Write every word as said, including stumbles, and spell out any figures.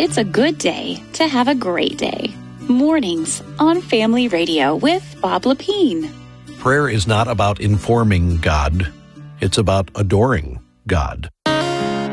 it's a good day to have a great day. Mornings on Family Radio with Bob Lepine. Prayer is not about informing God. It's about adoring God.